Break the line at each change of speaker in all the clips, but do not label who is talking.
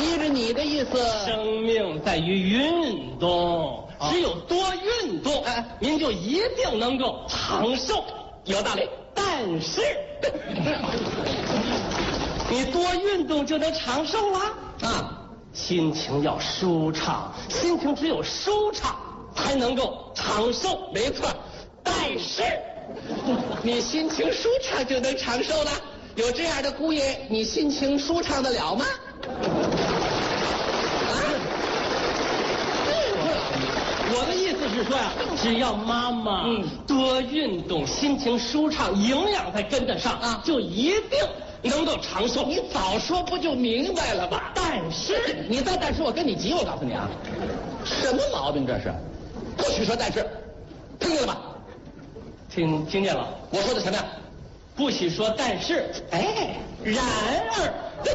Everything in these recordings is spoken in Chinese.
依着你的意思，
生命在于运动，只有多运动，您就一定能够长寿。
有道理。
但是，你多运动就能长寿了啊！心情要舒畅，心情只有舒畅才能够长寿。
没错。
但是，
你心情舒畅就能长寿了？有这样的姑爷，你心情舒畅得了吗？
我的意思是说呀，只要妈妈多运动，心情舒畅，营养才跟得上啊，就一定能够长寿。
你早说不就明白了吗？
但是
你再但是，我跟你急，我告诉你啊，什么毛病这是？不许说但是，听见了吗？
听见了。
我说的什么呀？
不许说但是，然而，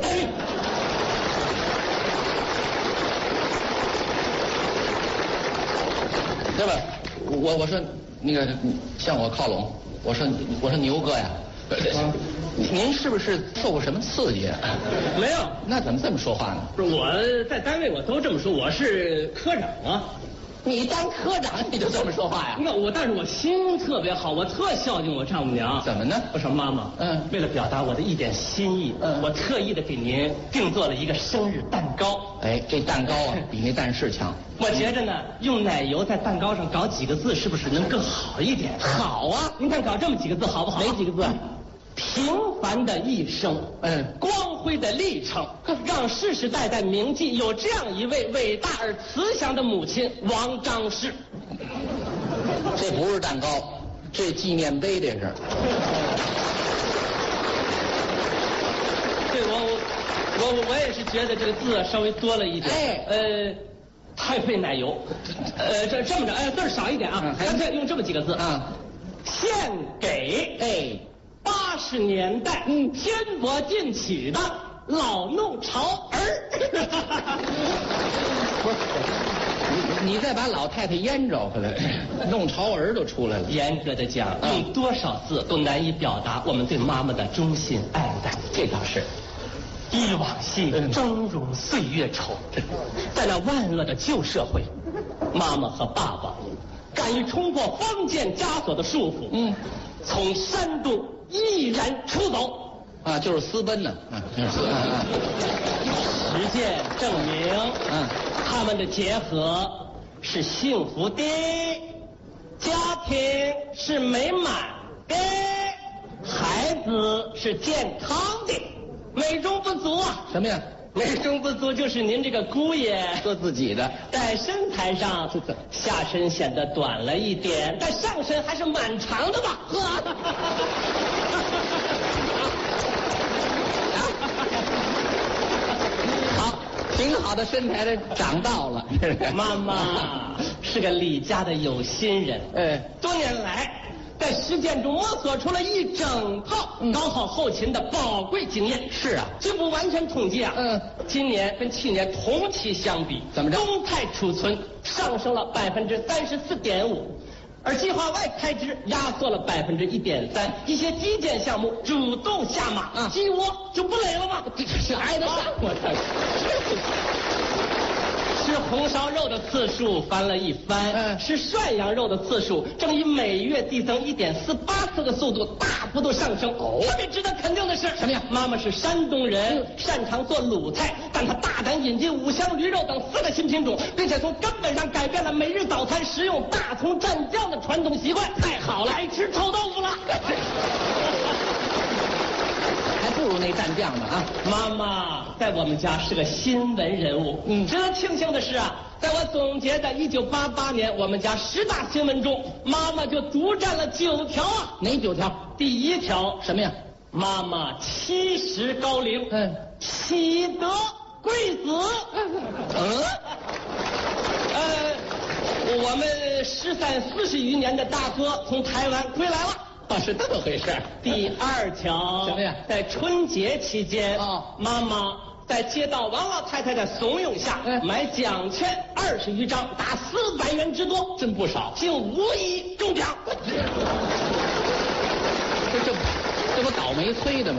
对吧？我说那个向我靠拢，我说牛哥呀，您是不是受过什么刺激啊？
没有。
那怎么这么说话呢？
不是，我在单位我都这么说，我是科长啊。
你当科长你就这么说话呀？
但是我心特别好，我特孝敬我丈母娘。
怎么呢？
我说妈妈，为了表达我的一点心意，我特意的给您定做了一个生日蛋糕。
这蛋糕啊，比那蛋式强。
我觉着呢，用奶油在蛋糕上搞几个字，是不是能更好一点？
好啊，
您看搞这么几个字好不好？
哪几个字？
平凡的一生，光辉的历程，让世世代代铭记有这样一位伟大而慈祥的母亲王张氏。
这不是蛋糕，这纪念碑这是。
对，我也是觉得这个字稍微多了一点。太费奶油。这么着，字少一点啊，干脆用这么几个字啊，献给80年代天国进取的老弄潮儿。
不是，你再把老太太腌着回来，弄潮儿都出来了。
严格的讲，用多少字都难以表达我们对妈妈的衷心爱戴。
这倒是。
忆往昔，峥嵘岁月稠。在那万恶的旧社会，妈妈和爸爸敢于冲破封建枷锁的束缚，从山东毅然出走。
就是私奔呢。
实践证明，他们的结合是幸福的，家庭是美满的，孩子是健康的。美中不足啊！
什么呀？
美中不足就是您这个姑爷
说自己的，
在身材上下身显得短了一点，但上身还是蛮长的吧？
好，挺好的身材的长到了。
妈妈是个李家的有心人，多年来在实践中摸索出了一整套高考后勤的宝贵经验。
是啊，
据不完全统计啊，今年跟去年同期相比，
怎么着？
冬菜储存上升了34.5%，而计划外开支压缩了1.3%，一些基建项目主动下马，鸡窝就不垒了吗？
这是挨得上我这。
吃红烧肉的次数翻了一番，吃涮羊肉的次数正以每月递增1.48次的速度大幅度上升。特别值得肯定的是
什么呀？
妈妈是山东人，擅长做鲁菜，但她大胆引进五香驴肉等4个新品种，并且从根本上改变了每日早餐食用大葱蘸酱的传统习惯。太好了，爱吃臭豆腐了。
还不如那蘸酱呢啊！
妈妈在我们家是个新闻人物。值得庆幸的是啊，在我总结的1988年我们家10大新闻中，妈妈就独占了9条啊。
哪9条？
第1条
什么呀？
妈妈70高龄，喜得贵子。我们失散40余年的大哥从台湾归来了。
是这么回事。
第2条
什么呀？
在春节期间，妈妈在接到王老太太的怂恿下，买奖券20余张，达400元之多，
真不少，
竟无一中奖。
这不倒霉催的吗？